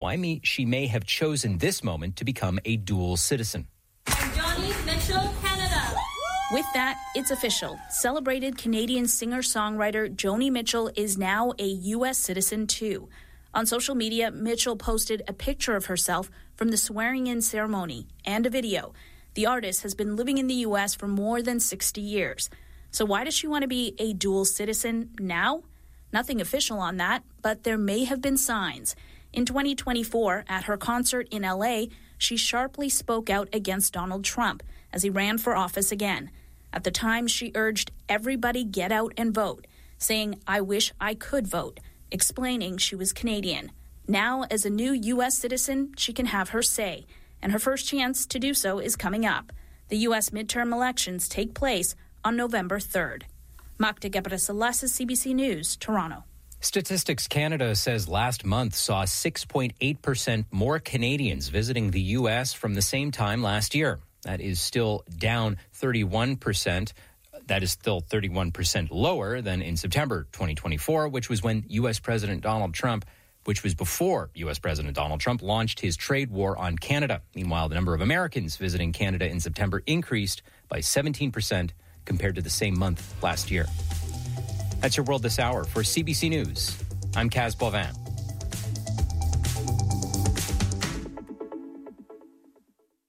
why she may have chosen this moment to become a dual citizen. Joni Mitchell, Canada. With that, it's official. Celebrated Canadian singer-songwriter Joni Mitchell is now a U.S. citizen, too. On social media, Mitchell posted a picture of herself from the swearing-in ceremony and a video. The artist has been living in the U.S. for more than 60 years. So why does she want to be a dual citizen now? Nothing official on that, but there may have been signs. In 2024, at her concert in L.A., she sharply spoke out against Donald Trump as he ran for office again. At the time, she urged everybody get out and vote, saying, "I wish I could vote," explaining she was Canadian. Now, as a new U.S. citizen, she can have her say, and her first chance to do so is coming up. The U.S. midterm elections take place on November 3rd. Magda Gebrselassie, CBC News, Toronto. Statistics Canada says last month saw 6.8% more Canadians visiting the U.S. from the same time last year. That is still down 31%. That is still 31% lower than in September 2024, which was when U.S. President Donald Trump, which was before U.S. President Donald Trump launched his trade war on Canada. Meanwhile, the number of Americans visiting Canada in September increased by 17% compared to the same month last year. That's your World This Hour. For CBC News, I'm Kaz Bovin.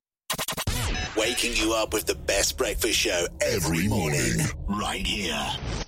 Waking you up with the best breakfast show every morning, right here.